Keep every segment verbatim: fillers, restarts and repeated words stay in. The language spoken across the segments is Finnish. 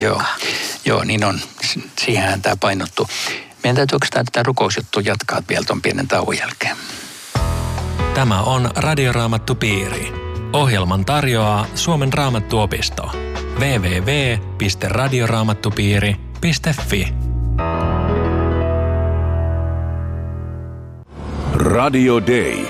Joo, joo, niin on. Siihenhän tämä painottuu. Meidän täytyy oikeastaan tätä rukousjuttua jatkaa vielä tuon pienen tauon jälkeen. Tämä on Radioraamattupiiri. Ohjelman tarjoaa Suomen Raamattuopisto. double-u double-u double-u piste radioraamattupiiri piste fi Radio Day.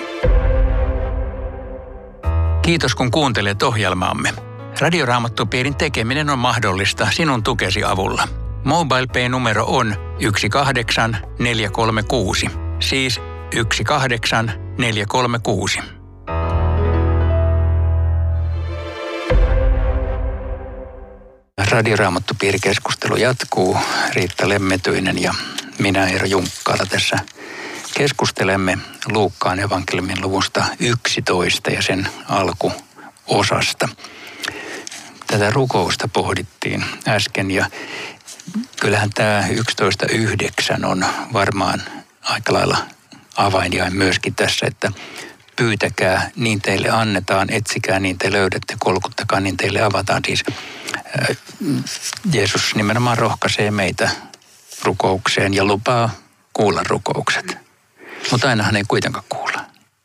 Kiitos kun kuuntelet ohjelmaamme. Radioraamattupiirin tekeminen on mahdollista sinun tukesi avulla. MobilePay-numero on yksi kahdeksan neljä kolme kuusi, siis yksi kahdeksan neljä kolme kuusi. Radioraamattupiirikeskustelu jatkuu. Riitta Lemmetyinen ja minä Eero Junkkala tässä keskustelemme Luukkaan evankeliumin luvusta yksitoista ja sen alkuosasta. Tätä rukousta pohdittiin äsken ja kyllähän tämä yksitoista yhdeksän on varmaan aika lailla avainjain myöskin tässä, että pyytäkää, niin teille annetaan, etsikää, niin te löydätte, kolkuttakaa, niin teille avataan. Siis Jeesus nimenomaan rohkaisee meitä rukoukseen ja lupaa kuulla rukoukset. Mutta ainahan ei kuitenkaan kuulla.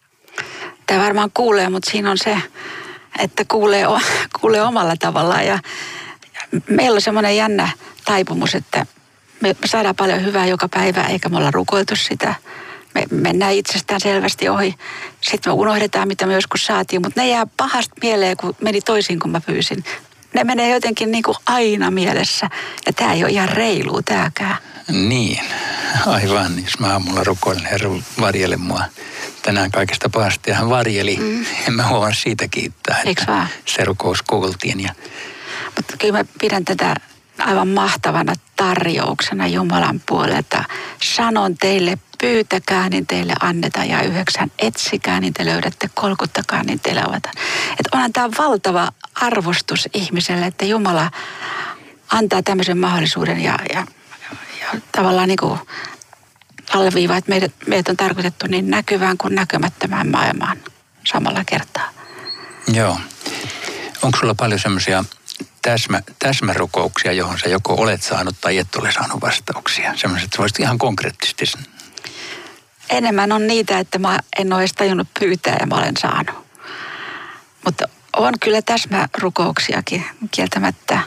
Tämä varmaan kuulee, mutta siinä on se, että kuulee, kuulee omalla tavallaan. Ja meillä on semmoinen jännä taipumus, että me saadaan paljon hyvää joka päivä, eikä me olla rukoiltu sitä. Me mennään itsestään selvästi ohi. Sitten me unohdetaan, mitä me joskus saatiin, mutta ne jää pahasti mieleen, kun meni toisin, kun mä pyysin. Ne menee jotenkin niin kuin aina mielessä. Ja tämä ei ole ihan reilua tämäkään. Niin, aivan. Jos mä aamulla rukoilen, Herra varjele mua tänään kaikesta pahasta. Ja hän varjeli. Mm. En mä huomaa siitä kiittää, että se rukous kuultiin. Ja... Mutta kyllä mä pidän tätä aivan mahtavana tarjouksena Jumalan puolelta. Sanon teille, pyytäkää, niin teille annetaan. Ja yhdeksän, etsikää, niin te löydätte, kolkuttakaa, niin teille avataan. Että onhan tämä valtava arvostus ihmiselle, että Jumala antaa tämmöisen mahdollisuuden ja, ja, ja tavallaan niin kuin alleviivaa, että meidät, meidät on tarkoitettu niin näkyvään kuin näkymättömään maailmaan samalla kertaa. Joo. Onko sulla paljon semmoisia täsmä, täsmärukouksia, johon sä joko olet saanut tai et ole saanut vastauksia? Semmoiset, että voisit ihan konkreettisesti. Enemmän on niitä, että mä en ole edes tajunnut pyytää ja mä olen saanut. Mutta on kyllä täsmärukouksiakin kieltämättä.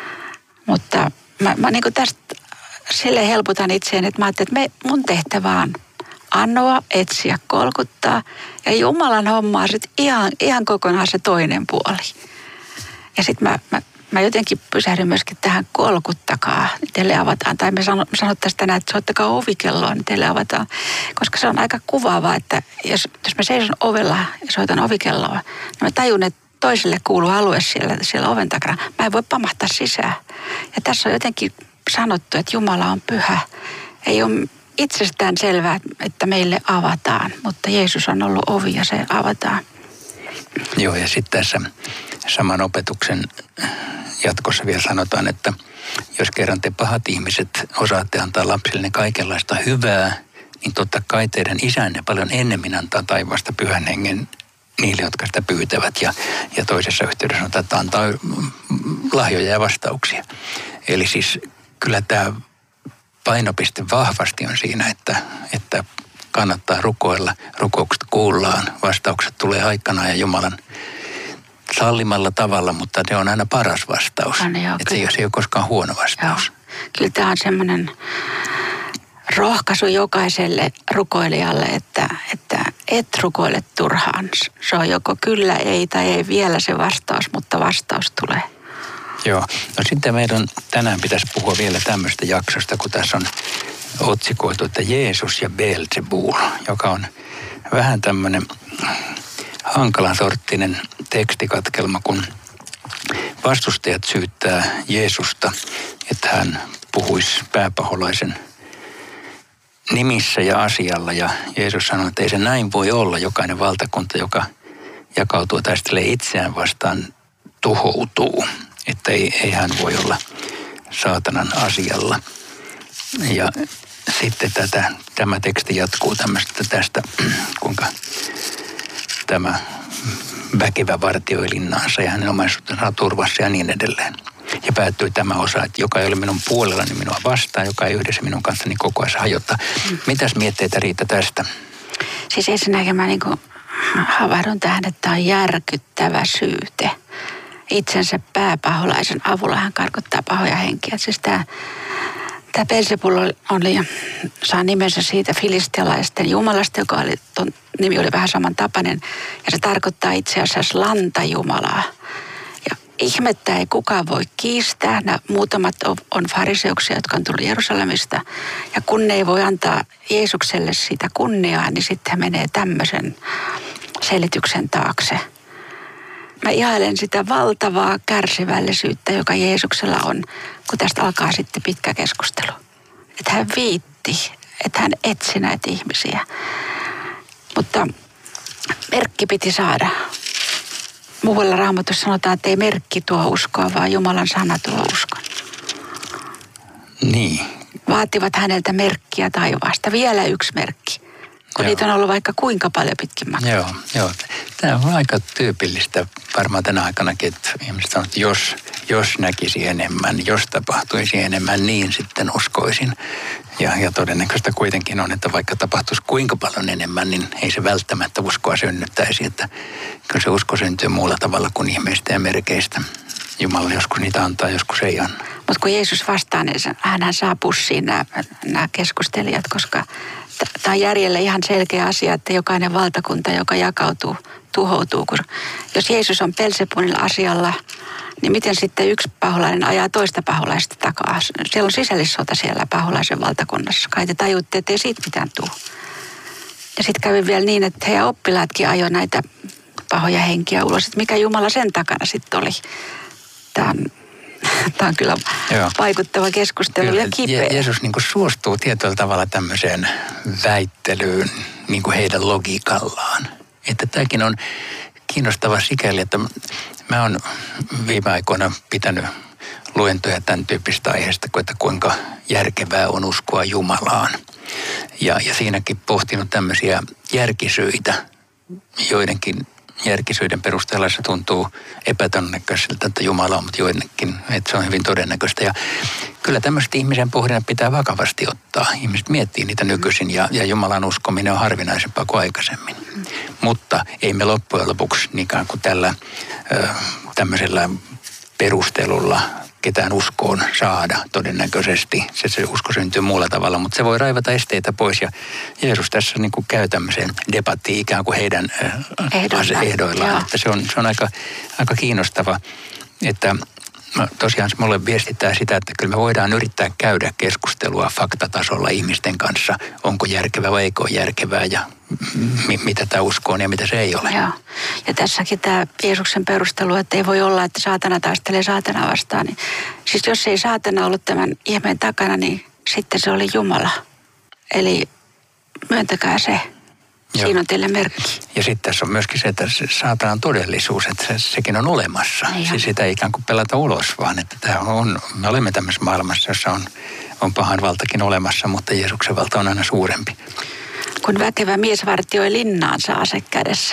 Mutta mä, mä niin kuin tästä sille helpotan itseäni, että mä ajattelin, että me, mun tehtävä on anoa, etsiä, kolkuttaa. Ja Jumalan hommaa sitten ihan, ihan kokonaan se toinen puoli. Ja sitten mä, mä, mä jotenkin pysähdyn myöskin tähän kolkuttakaa, niin teille avataan. Tai me sanottaisiin tänään, että soittakaa ovikelloa, niin teille avataan. Koska se on aika kuvaavaa, että jos, jos mä seison ovella ja soitan ovikelloa, niin mä tajun, että toiselle kuuluu alue siellä, siellä oven takana. Mä en voi pamahtaa sisään. Ja tässä on jotenkin sanottu, että Jumala on pyhä. Ei ole itsestään selvää, että meille avataan, mutta Jeesus on ollut ovi ja se avataan. Joo, ja sitten tässä saman opetuksen jatkossa vielä sanotaan, että jos kerran te pahat ihmiset osaatte antaa lapsille kaikenlaista hyvää, niin totta kai teidän isänne paljon ennemmin antaa taivaasta pyhän hengen niille, jotka sitä pyytävät. Ja, ja toisessa yhteydessä sanotaan, että antaa lahjoja ja vastauksia. Eli siis kyllä tämä painopiste vahvasti on siinä, että, että kannattaa rukoilla. Rukoukset kuullaan, vastaukset tulee aikanaan ja Jumalan sallimalla tavalla, mutta se on aina paras vastaus. On, joo, että se, se ei ole koskaan huono vastaus. Joo. Kyllä tämä on semmoinen rohkaisu jokaiselle rukoilijalle, että, että et rukoile turhaan. Se on joko kyllä, ei tai ei vielä se vastaus, mutta vastaus tulee. Joo. No sitten meidän tänään pitäisi puhua vielä tämmöistä jaksosta, kun tässä on otsikoitu, että Jeesus ja Beelzebul, joka on vähän tämmöinen hankalan sorttinen tekstikatkelma, kun vastustajat syyttää Jeesusta, että hän puhuisi pääpaholaisen nimissä ja asialla. Ja Jeesus sanoi, että ei se näin voi olla. Jokainen valtakunta, joka jakautuu ja taistelee itseään vastaan, tuhoutuu. Että ei, ei hän voi olla saatanan asialla. Ja sitten tätä, tämä teksti jatkuu tämmöistä tästä, kuinka tämä väkevä vartioi linnaansa ja hänen omaisuutensa turvassa ja niin edelleen. Ja päättyy tämä osa, että joka ei ole minun puolellani minua vastaan, joka ei yhdessä minun kanssani koko ajan hajottaa. Mm. Mitäs mietteitä Riitta tästä? Siis ensinnäkin mä niin kuin havahdun tähän, että tämä on järkyttävä syyte. Itsensä pääpaholaisen avulla hän karkottaa pahoja henkiä. Siis tämä, tämä Beelzebul oli, saa nimensä siitä filistialaisten jumalasta, joka oli, ton nimi oli vähän samantapainen. Ja se tarkoittaa itse asiassa lantajumalaa. Ja ihmettä ei kukaan voi kiistää. Nämä muutamat on fariseuksia, jotka on tullut Jerusalemista. Ja kun ne ei voi antaa Jeesukselle sitä kunniaa, niin sitten he menee tämmöisen selityksen taakse. Mä ihailen sitä valtavaa kärsivällisyyttä, joka Jeesuksella on, kun tästä alkaa sitten pitkä keskustelu. Että hän viitti, että hän etsi näitä ihmisiä. Mutta merkki piti saada. Muualla Raamatussa sanotaan, että ei merkki tuo uskoa, vaan Jumalan sana tuo uskon. Niin. Vaativat häneltä merkkiä taivaasta. Vielä yksi merkki. Kun Joo. niitä on ollut vaikka kuinka paljon pitkin matkaa. Joo, joo. Tämä on aika tyypillistä varmaan tänä aikanakin, että ihmiset sanoo, että jos, jos näkisi enemmän, jos tapahtuisi enemmän, niin sitten uskoisin. Ja, ja todennäköistä kuitenkin on, että vaikka tapahtuisi kuinka paljon enemmän, niin ei se välttämättä uskoa synnyttäisi. Että kyllä se usko syntyy muulla tavalla kuin ihmeistä ja merkeistä. Jumala joskus niitä antaa, joskus ei anna. Mutta kun Jeesus vastaa, niin hänhän saa pussiin nämä, nämä keskustelijat, koska tämä on järjelle ihan selkeä asia, että jokainen valtakunta, joka jakautuu, tuhoutuu. Kun jos Jeesus on Beelzebulin asialla, niin miten sitten yksi paholainen ajaa toista paholaista takaa? Siellä on sisällissota siellä paholaisen valtakunnassa. Kai te tajutte, että ei siitä mitään tule. Ja sitten kävi vielä niin, että heidän oppilaatkin ajoi näitä pahoja henkiä ulos. Että mikä Jumala sen takana sitten oli? Tämä on, tämä on kyllä Joo. vaikuttava keskustelu kyllä, ja kipeä. Je- Jeesus niin kuin suostuu tietyllä tavalla tämmöiseen väittelyyn niin kuin heidän logiikallaan. Että tämäkin on kiinnostava sikäli, että mä oon viime aikoina pitänyt luentoja tämän tyyppistä aiheesta, että kuinka järkevää on uskoa Jumalaan. Ja, ja siinäkin pohtinut tämmöisiä järkisyitä, joidenkin järkisyiden perusteella se tuntuu epätodennäköiseltä, että Jumala on, mutta joidenkin, että se on hyvin todennäköistä. Ja kyllä tämmöiset ihmisen pohdinnat pitää vakavasti ottaa. Ihmiset miettii niitä nykyisin ja, ja Jumalan uskominen on harvinaisempaa kuin aikaisemmin. Mm. Mutta ei me loppujen lopuksi niinkään kuin tällä ö, tämmöisellä perustelulla ketään uskoon saada todennäköisesti. Se, se usko syntyy muulla tavalla, mutta se voi raivata esteitä pois. Ja Jeesus tässä niin kuin käy tämmöiseen debattiin ikään kuin heidän ehdoillaan. ehdoillaan. Että se on, se on aika, aika kiinnostava, että tosiaan mulle viestittää sitä, että kyllä me voidaan yrittää käydä keskustelua faktatasolla ihmisten kanssa. Onko järkevää vai eikö ole järkevää ja m- mitä tämä usko on ja mitä se ei ole. Joo. Ja tässäkin tämä Jeesuksen perustelu, että ei voi olla, että saatana taistelee saatana vastaan. Niin, siis jos ei saatana ollut tämän ihmeen takana, niin sitten se oli Jumala. Eli myöntäkää se. Joo. Siinä on teille merkki. Ja sitten tässä on myöskin se, että se saatanan todellisuus, että se, sekin on olemassa. Siis sitä ei ikään kuin pelata ulos, vaan että tämä on, me olemme tämmöisessä maailmassa, jossa on, on pahan valtakin olemassa, mutta Jeesuksen valta on aina suurempi. Kun väkevä mies vartioi linnaansa ase kädessä.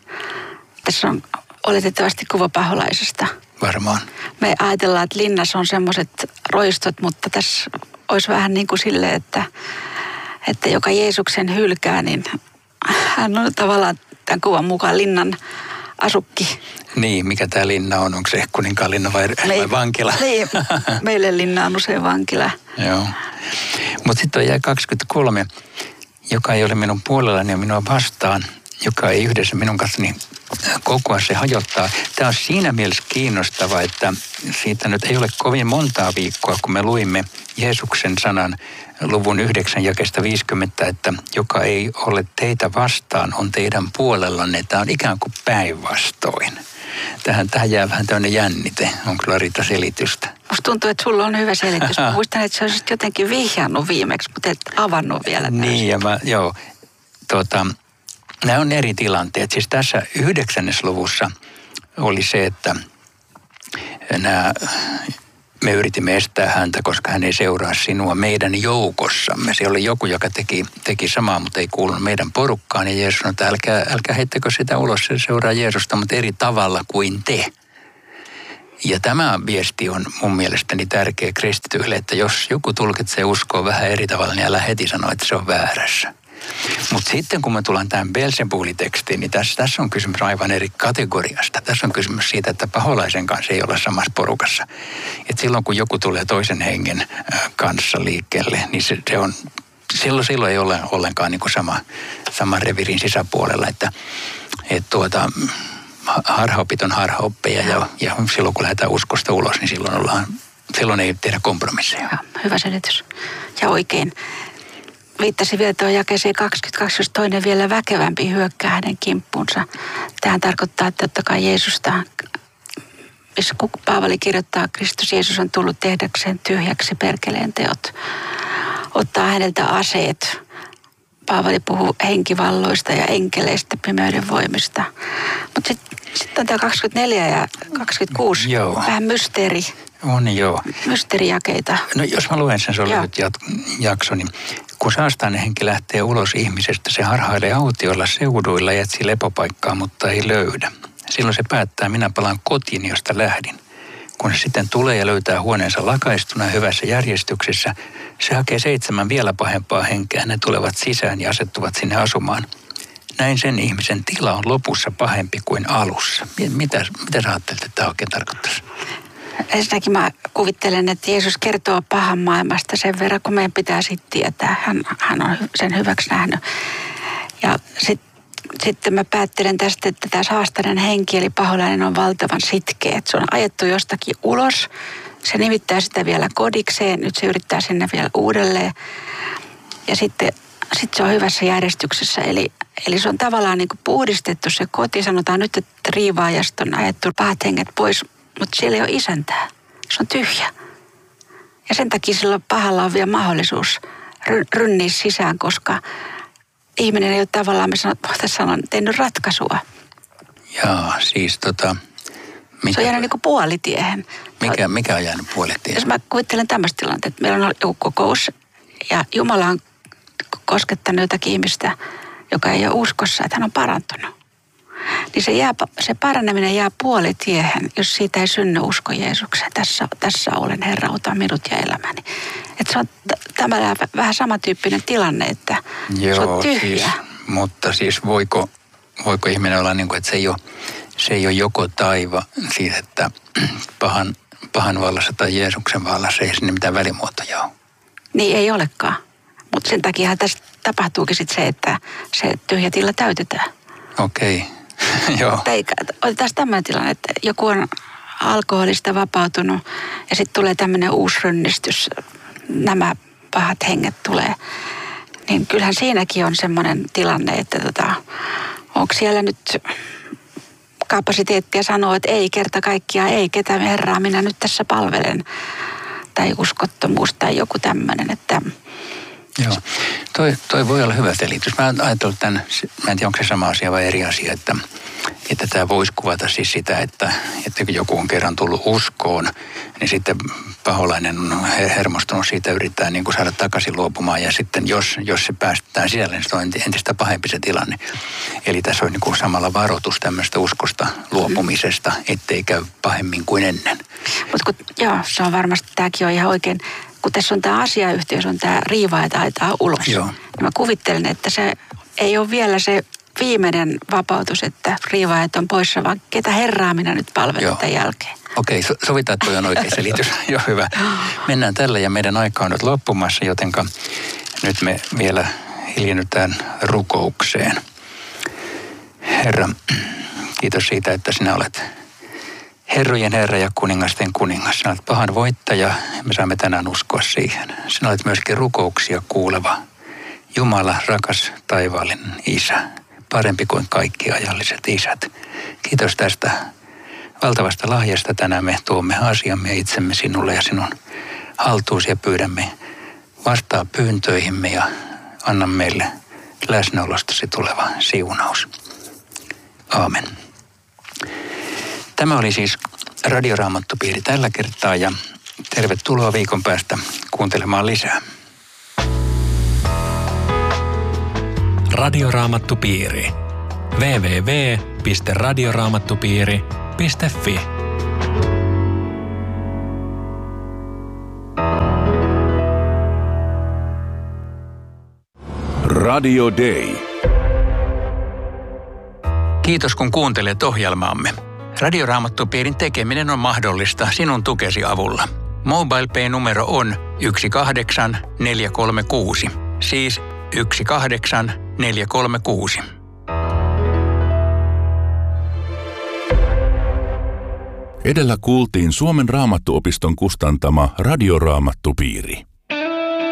Tässä on oletettavasti kuva paholaisesta. Varmaan. Me ajatellaan, että linnassa on semmoiset roistot, mutta tässä olisi vähän niin kuin silleen, että, että joka Jeesuksen hylkää, niin hän on tavallaan tämän kuvan mukaan linnan asukki. Niin, mikä tämä linna on? Onko se kuninkaan linna vai, Me, vai vankila? Niin, meille linna on usein vankila. Joo. Mutta sitten on jää kaksikymmentäkolme, joka ei ole minun puolellani ja minua vastaan, joka ei yhdessä minun kanssani kokoa, se hajottaa. Tämä on siinä mielessä kiinnostava, että siitä nyt ei ole kovin montaa viikkoa, kun me luimme Jeesuksen sanan luvun yhdeksän jakeesta viisikymmentä, että joka ei ole teitä vastaan, on teidän puolellanne. Tämä on ikään kuin päinvastoin. Tähän, tähän jää vähän tämmöinen jännite. On kyllä Riitta selitystä. Musta tuntuu, että sulla on hyvä selitys. Mä muistan, että sä olisit jotenkin vihjannut viimeksi, mutta et avannut vielä täysin. Niin, ja mä, joo. Tota, nämä on eri tilanteet. Siis tässä yhdeksännessä luvussa oli se, että nämä, me yritimme estää häntä, koska hän ei seuraa sinua meidän joukossamme. Se oli joku, joka teki, teki samaa, mutta ei kuulunut meidän porukkaan. Ja Jeesus sanoi, että älkää, älkää heittäkö sitä ulos, se seuraa Jeesusta, mutta eri tavalla kuin te. Ja tämä viesti on mun mielestäni tärkeä kristityille, että jos joku tulkitsee uskoa vähän eri tavalla, niin älä heti sanoa, että se on väärässä. Mutta sitten kun me tullaan tähän Beelzebuli-tekstiin, niin tässä, tässä on kysymys aivan eri kategoriasta. Tässä on kysymys siitä, että paholaisen kanssa ei olla samassa porukassa. Et silloin kun joku tulee toisen hengen kanssa liikkeelle, niin se, se on, silloin, silloin ei ole ollenkaan niin kuin sama, sama revirin sisäpuolella. Että et tuota, harhaopit on harhaoppeja ja, ja silloin kun lähdetään uskosta ulos, niin silloin, ollaan, silloin ei tehdä kompromisseja. Ja, hyvä selitys. Ja oikein. Viittasi vielä tuo jakeeseen kaksikymmentäkaksi, jos toinen vielä väkevämpi hyökkää hänen kimppuunsa. Tähän tarkoittaa, että totta kai Jeesusta, missä Paavali kirjoittaa, Kristus Jeesus on tullut tehdäkseen tyhjäksi perkeleen teot. Ottaa häneltä aseet. Paavali puhuu henkivalloista ja enkeleistä, pimeyden voimista. Mutta sitten sit on tämä kaksikymmentäneljä ja kaksikymmentäkuusi, Joo. vähän mysteeri. On joo. Mysteerijakeita. No jos mä luen sen, se on lyhyt jakso, niin kun saastainen henki lähtee ulos ihmisestä, se harhailee autioilla seuduilla ja etsii lepopaikkaa, mutta ei löydä. Silloin se päättää, minä palaan kotiin, josta lähdin. Kun se sitten tulee ja löytää huoneensa lakaistuna hyvässä järjestyksessä, se hakee seitsemän vielä pahempaa henkeä. Ne tulevat sisään ja asettuvat sinne asumaan. Näin sen ihmisen tila on lopussa pahempi kuin alussa. Mitä, mitä sä ajattelet, että tämä oikein tarkoittaisi? Ensinnäkin mä kuvittelen, että Jeesus kertoo pahan maailmasta sen verran, kun meidän pitää sitten tietää. Hän, hän on sen hyväksi nähnyt. Ja sitten sit mä päättelen tästä, että tämä saastainen henki, eli paholainen, on valtavan sitkeä. Se on ajettu jostakin ulos. Se nimittää sitä vielä kodikseen. Nyt se yrittää sinne vielä uudelleen. Ja sitten sit se on hyvässä järjestyksessä. Eli, eli se on tavallaan niin kuin puhdistettu se koti. Sanotaan nyt, että riivaajasta on ajettu pahat henget pois. Mutta siellä ei ole isäntää. Se on tyhjä. Ja sen takia sillä pahalla on vielä mahdollisuus rynniä sisään, koska ihminen ei ole tavallaan, me voitaisiin sanoa, tehnyt ratkaisua. Jaa, siis tota... Mikä, se on jäänyt niin kuin puolitiehen. Mikä, mikä on jäänyt puolitiehen? Jos mä kuvittelen tämmöistä tilannetta, että meillä on joku kokous ja Jumala on koskettanut jotakin ihmistä, joka ei ole uskossa, että hän on parantunut. Niin se, jää, se paraneminen jää puolitiehen, jos siitä ei synny usko Jeesukseen. Tässä, tässä olen, Herra, ota minut ja elämäni. Että se on tämä vähän samantyyppinen tilanne, että Joo, se on tyhjä. Siis, mutta siis voiko, voiko ihminen olla niin kuin, että se ei ole, se ei ole joko taiva siitä, että pahan, pahan vallassa tai Jeesuksen vallassa ei sinne mitään välimuotoja ole. Niin ei olekaan. Mutta sen takia tässä tapahtuukin sitten se, että se tyhjä tila täytetään. Okei. Okay. Joo. Otetaan tämmöinen tilanne, että joku on alkoholista vapautunut ja sitten tulee tämmöinen uusi rynnistys, nämä pahat henget tulee. Niin kyllähän siinäkin on semmoinen tilanne, että tota, onko siellä nyt kapasiteettia sanoa, että ei kerta kaikkiaan, ei ketä Herraa minä nyt tässä palvelen. Tai uskottomuus tai joku tämmöinen, että... Joo, toi, toi voi olla hyvä selitys. Mä oon ajatellut tämän, mä en tiedä onko se sama asia vai eri asia, että, että tämä voisi kuvata siis sitä, että, että kun joku on kerran tullut uskoon, niin sitten paholainen on hermostunut siitä, yrittää niin kuin saada takaisin luopumaan ja sitten jos, jos se päästetään sisälle, niin se on entistä pahempi se tilanne. Eli tässä on niin kuin samalla varoitus tämmöistä uskosta luopumisesta, ettei käy pahemmin kuin ennen. Mutta joo, se on varmasti, tämäkin on ihan oikein. Kun tässä on tämä asiayhteys, on tämä riivaaja taitaa ulos. Joo. Niin mä kuvittelen, että se ei ole vielä se viimeinen vapautus, että riivaajat on poissa, vaan ketä Herraa minä nyt palvelen tämän jälkeen. Okei, so, sovitaan, että toi on oikea selitys. Joo, hyvä. Mennään tällä ja meidän aika on nyt loppumassa, jotenka nyt me vielä hiljennytään rukoukseen. Herra, kiitos siitä, että sinä olet Herrojen Herra ja kuningasten kuningas. Sinä olet pahan voittaja ja me saamme tänään uskoa siihen. Sinä olet myöskin rukouksia kuuleva Jumala, rakas taivaallinen Isä. Parempi kuin kaikki ajalliset isät. Kiitos tästä valtavasta lahjasta. Tänään me tuomme asiamme ja itsemme sinulle ja sinun haltuusi ja pyydämme vastaa pyyntöihimme ja anna meille läsnäolostasi tuleva siunaus. Aamen. Tämä oli siis Radioraamattupiiri tällä kertaa ja tervetuloa viikon päästä kuuntelemaan lisää. Radioraamattupiiri. double-u double-u double-u piste radioraamattupiiri piste fi Radio Day. Kiitos kun kuuntelet ohjelmaamme. Radioraamattupiirin tekeminen on mahdollista sinun tukesi avulla. MobilePay-numero on yksi kahdeksan neljä kolme kuusi, siis yksi kahdeksan neljä kolme kuusi. Edellä kuultiin Suomen Raamattuopiston kustantama Radioraamattupiiri.